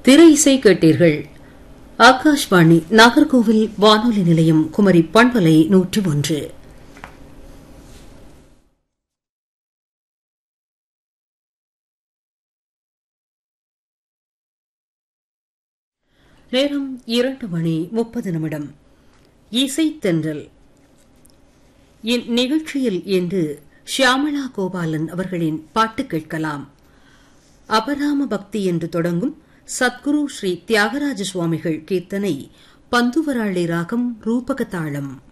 திரை இசை கேட்டீர்கள். ஆகாஷ்வாணி நாகர்கோவில் வானொலி நிலையம் குமரி பண்பலை 101. நேரம் 2:30. இசைத்தென்றல். இந்நிகழ்ச்சியில் இன்று ஷியாமளா கோபாலன் அவர்களின் பாட்டு கேட்கலாம். அபராம பக்தி என்று தொடங்கும் சத்குரு ஸ்ரீ தியாகராஜ சுவாமிகள் கீர்த்தனை, பந்துவராளி ராகம், ரூபக தாளம்.